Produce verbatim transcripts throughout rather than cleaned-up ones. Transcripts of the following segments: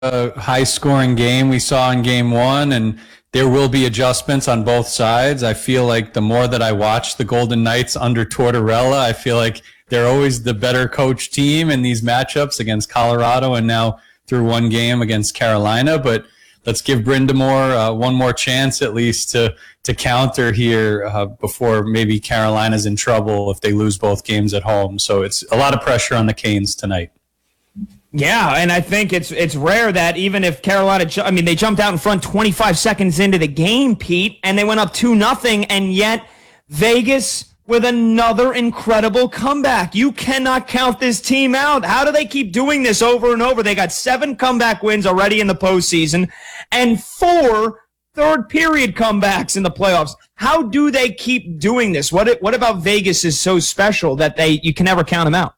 a high-scoring game we saw in game one, and there will be adjustments on both sides. I feel like the more that I watch the Golden Knights under Tortorella, I feel like they're always the better coach team in these matchups against Colorado and now through one game against Carolina. But let's give Brind'Amour uh, one more chance at least to to counter here uh, before maybe Carolina's in trouble if they lose both games at home. So it's a lot of pressure on the Canes tonight. Yeah, and I think it's it's rare that even if Carolina, ju- I mean, they jumped out in front twenty-five seconds into the game, Pete, and they went up two nothing, and yet Vegas with another incredible comeback. You cannot count this team out. How do they keep doing this over and over? They got seven comeback wins already in the postseason and four third-period comebacks in the playoffs. How do they keep doing this? What what about Vegas is so special that they you can never count them out?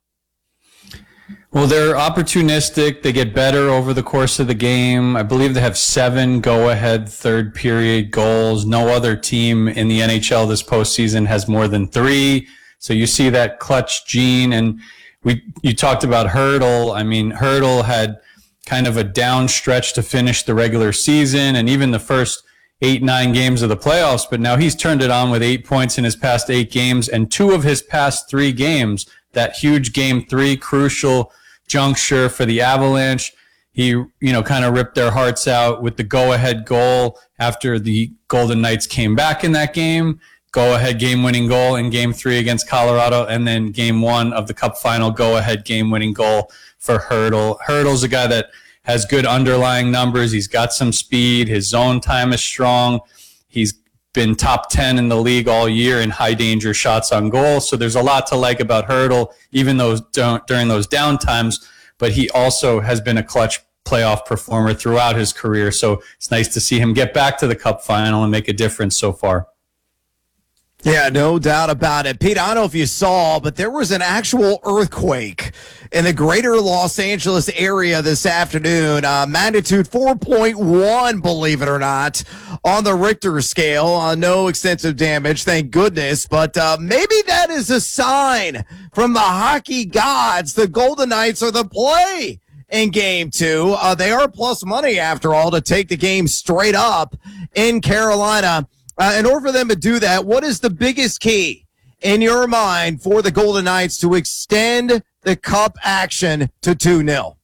Well, they're opportunistic. They get better over the course of the game. I believe they have seven go-ahead third-period goals. No other team in the N H L this postseason has more than three. So you see that clutch gene. And we you talked about Hertl. I mean, Hertl had kind of a down stretch to finish the regular season and even the first eight, nine games of the playoffs. But now he's turned it on with eight points in his past eight games, and two of his past three games, that huge game three, crucial juncture for the Avalanche. He, you know, kind of ripped their hearts out with the go-ahead goal after the Golden Knights came back in that game. Go-ahead game-winning goal in game three against Colorado, and then game one of the Cup final, go-ahead game-winning goal for Hertl. Hertl's a guy that has good underlying numbers. He's got some speed. His zone time is strong. He's been top ten in the league all year in high danger shots on goal. So there's a lot to like about Hertl, even though during those down times, but he also has been a clutch playoff performer throughout his career. So it's nice to see him get back to the Cup final and make a difference so far. Yeah, no doubt about it. Pete, I don't know if you saw, but there was an actual earthquake in the greater Los Angeles area this afternoon. Uh, magnitude four point one, believe it or not, on the Richter scale. Uh, no extensive damage, thank goodness. But uh, maybe that is a sign from the hockey gods. The Golden Knights are the play in game two. Uh, they are plus money, after all, to take the game straight up in Carolina. Uh, in order for them to do that, what is the biggest key in your mind for the Golden Knights to extend the Cup action to two nil?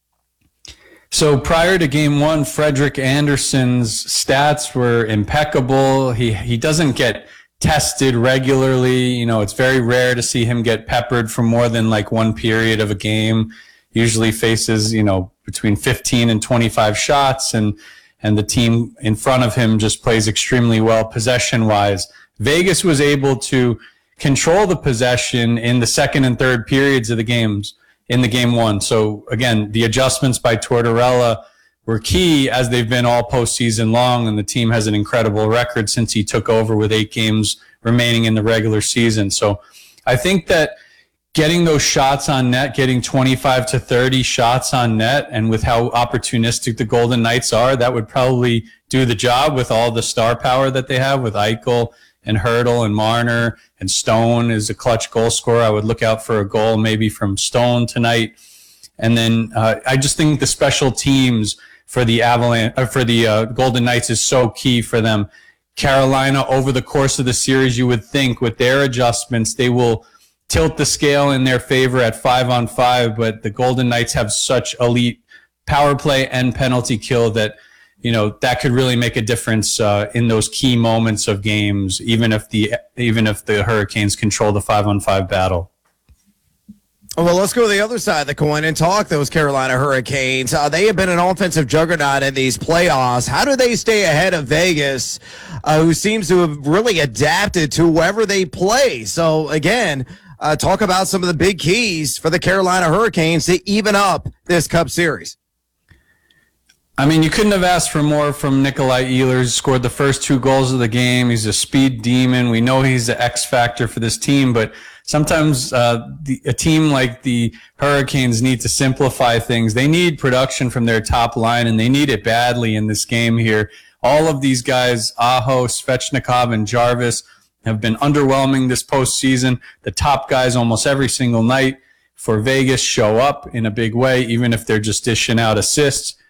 So prior to game one, Frederik Andersen's stats were impeccable. He he doesn't get tested regularly. You know, it's very rare to see him get peppered for more than like one period of a game. Usually faces, you know, between fifteen and twenty-five shots, and and the team in front of him just plays extremely well possession-wise. Vegas was able to control the possession in the second and third periods of the games in the game one. So, again, the adjustments by Tortorella were key, as they've been all postseason long, and the team has an incredible record since he took over with eight games remaining in the regular season. So I think that getting those shots on net, getting twenty-five to thirty shots on net, and with how opportunistic the Golden Knights are, that would probably do the job with all the star power that they have with Eichel and Hertl and Marner, and Stone is a clutch goal scorer. I would look out for a goal maybe from Stone tonight. And then uh, I just think the special teams for the Avalanche, uh, for the uh, Golden Knights is so key for them. Carolina, over the course of the series, you would think with their adjustments, they will tilt the scale in their favor at five on five, but the Golden Knights have such elite power play and penalty kill that, you know, that could really make a difference uh, in those key moments of games, even if the even if the Hurricanes control the five on five battle. Well, let's go to the other side of the coin and talk those Carolina Hurricanes. Uh, they have been an offensive juggernaut in these playoffs. How do they stay ahead of Vegas, uh, who seems to have really adapted to whoever they play? So, again, uh, talk about some of the big keys for the Carolina Hurricanes to even up this Cup Series. I mean, you couldn't have asked for more from Nikolai Ehlers. Scored the first two goals of the game. He's a speed demon. We know he's the X factor for this team, but sometimes uh, the, a team like the Hurricanes need to simplify things. They need production from their top line, and they need it badly in this game here. All of these guys, Aho, Svechnikov, and Jarvis, have been underwhelming this postseason. The top guys almost every single night for Vegas show up in a big way, even if they're just dishing out assists.